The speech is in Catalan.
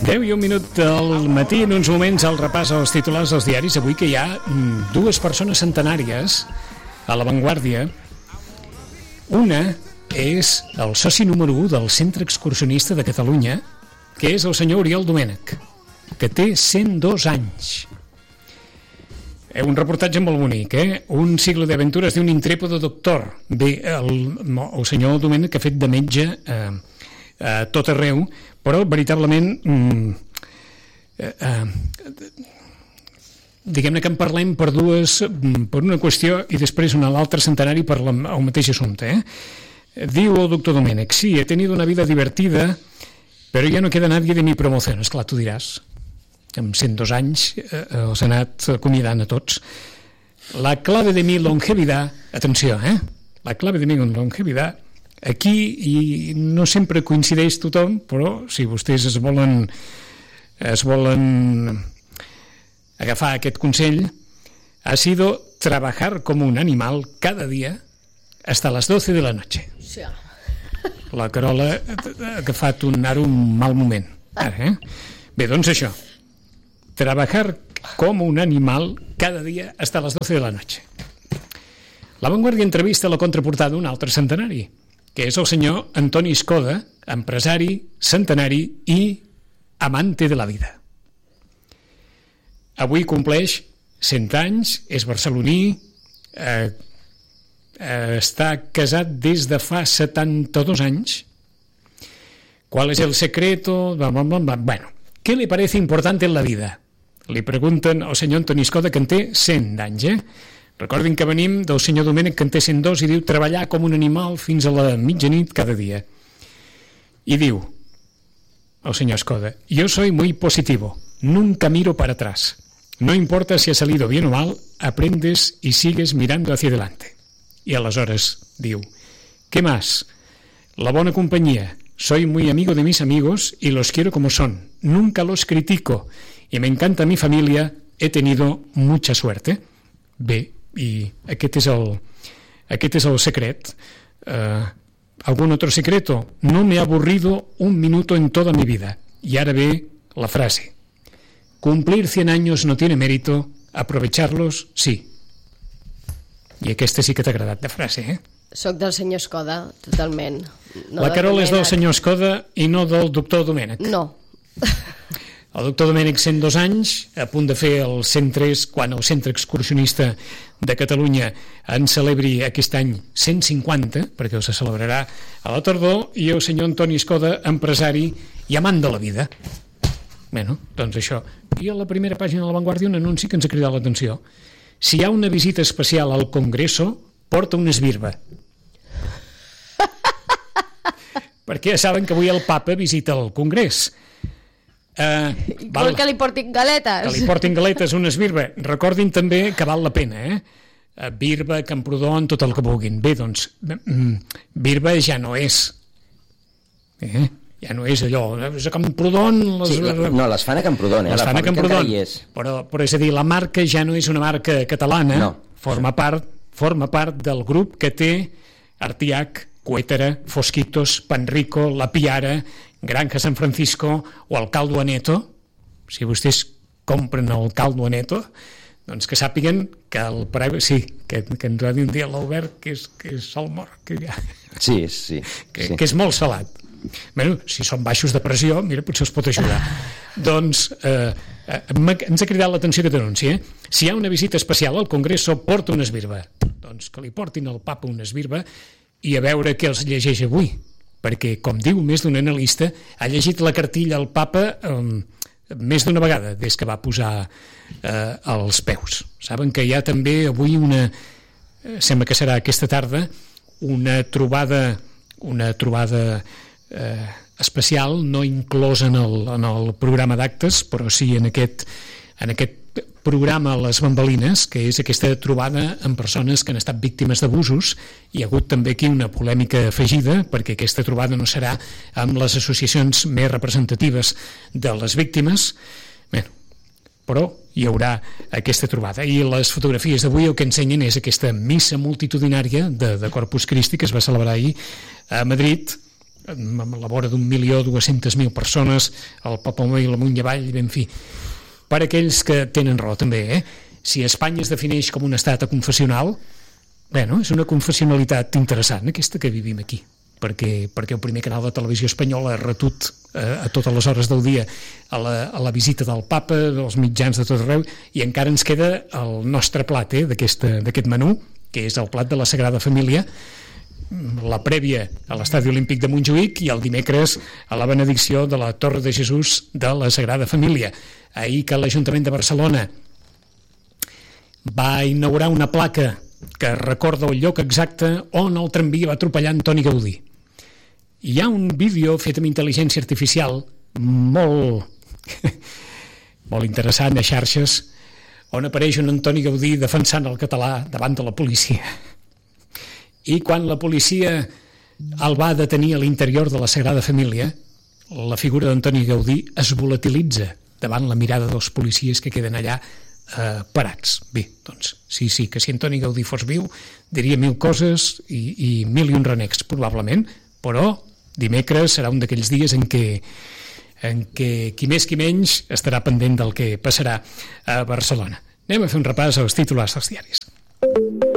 10:01 del matí, en uns moments el repàs als titulars dels diaris. Avui que hi ha dues persones centenàries a l'avantguàrdia. Una és el soci número 1 del Centre Excursionista de Catalunya, que és el senyor Oriol Domènech, que té 102 anys. Un reportatge molt bonic, Un ciclo de aventuras de un intrépido doctor. Bé, el senyor Domènech ha fet de metge a tot arreu, però veritablement diguem-ne que en parlem per una qüestió i després un altre centenari per el mateix assumpte. Diu el doctor Domènech: sí, he tenido una vida divertida, pero ya no queda nadie de mi promoción. Esclar, tu diràs, amb 102 anys els ha anat acomiadant a tots. La clave de mi longevidad, atenció, la clave de mi longevidad, aquí, i no sempre coincideix tothom, però si vostès es volen agafar aquest consell, ha sido trabajar como un animal cada día hasta las 12 de la noche. Sí. La Carola ha agafat un mal moment. Bé, doncs això. Trabajar como un animal cada día hasta las 12 de la noche. La Vanguardia entrevista a la contraportada un altre centenari, que és el senyor Antoni Escoda, empresari, centenari i amante de la vida. Avui compleix 100 anys, és barceloní, està casat des de fa 72 anys. ¿Cuál es el secreto? Bueno, ¿qué le parece importante en la vida? Li pregunten al senyor Antoni Escoda, que en té 100 anys, Recordin que venim del senyor Domènech, que en té 102, i diu treballar com un animal fins a la mitjanit cada dia. I diu el senyor Escoda: yo soy muy positivo, nunca miro para atrás. No importa si ha salido bien o mal, aprendes y sigues mirando hacia adelante. Y aleshores diu: ¿qué más? La bona compañía. Soy muy amigo de mis amigos y los quiero como son. Nunca los critico y me encanta mi familia. He tenido mucha suerte. Bé, i aquest és el secret. ¿Algún otro secreto? No me ha aburrido un minuto en toda mi vida. Y ahora ve la frase: cumplir 100 años no tiene mérito, aprovecharlos sí. I aquesta sí que t'ha agradat de frase, Soc del senyor Escoda, totalment. No, la Carola és del senyor Escoda i no del doctor Domènech. No. El doctor Domènech, 102 anys, a punt de fer el 103, quan el Centre Excursionista de Catalunya en celebri aquest any 150, perquè se celebrarà a la tardor, i el senyor Antoni Escoda, empresari i amant de la vida. Bueno, doncs això. I a la primera pàgina de La Vanguardia un anunci que ens ha cridat l'atenció. Si hi ha una visita especial al Congreso, porta una esbirba. Perquè ja saben que avui el papa visita el Congrés. Vol que li portin galetes. Que li portin galetes, una esbirba. Recordin també que val la pena, Birba, Camprodon, tot el que vulguin. Bé, doncs, Birba ja no és. Ja no és allò. És a Camprodon... No, les fan a Camprodon, Les fan a Camprodon. Però és a dir, la marca ja no és una marca catalana. No. Forma part del grup que té Artiach, Cuétara, Fosquitos, Panrico, La Piara, Granja San Francisco o el Caldo Aneto. Si vostès compren el Caldo Aneto, doncs que sàpiguen que el preu... Sí, que ens va dir un dia l'Albert que és salmor, que ja... Sí. Que és molt salat. Bueno, si són baixos de pressió, mira, potser els pot ajudar. Doncs ens ha cridat l'atenció aquest anunci, Si hi ha una visita especial al Congreso, porta una esbirba. Doncs que li portin al papa una esbirba i a veure què els llegeix avui, perquè, com diu més d'un analista, ha llegit la cartilla al papa més d'una vegada des que va posar els peus. Saben que hi ha també avui sembla que serà aquesta tarda, una trobada especial, no inclosa en el programa d'actes, però sí en aquest programa Les Bambalines, que és aquesta trobada amb persones que han estat víctimes d'abusos. Hi ha hagut també aquí una polèmica afegida, perquè aquesta trobada no serà amb les associacions més representatives de les víctimes. Bé, però hi haurà aquesta trobada. I les fotografies d'avui el que ensenyen és aquesta missa multitudinària de Corpus Christi que es va celebrar ahir a Madrid, amb la vora d'1.200.000 persones, el Papamòbil amunt i avall, en fi, per aquells que tenen raó també, Si Espanya es defineix com un estat aconfessional, bueno, és una confessionalitat interessant aquesta que vivim aquí, perquè el primer canal de televisió espanyol ha retut a totes les hores del dia a la visita del papa, dels mitjans de tot arreu, i encara ens queda el nostre plat d'aquest menú, que és el plat de la Sagrada Família, la prèvia a l'Estadi Olímpic de Montjuïc i el dimecres a la benedicció de la Torre de Jesús de la Sagrada Família. Ahir que l'Ajuntament de Barcelona va inaugurar una placa que recorda el lloc exacte on el tramvia va atropellar Antoni Gaudí. Hi ha un vídeo fet amb intel·ligència artificial molt interessant a xarxes, on apareix un Antoni Gaudí defensant el català davant de la policia. I quan la policia el va detenir a l'interior de la Sagrada Família, la figura d'Antoni Gaudí es volatilitza davant la mirada dels policies que queden allà parats. Bé, doncs, sí, que si Antoni Gaudí fos viu diria 1.000 coses i 1.000 renecs, probablement, però dimecres serà un d'aquells dies en què qui més qui menys estarà pendent del que passarà a Barcelona. Anem a fer un repàs als titulars dels diaris.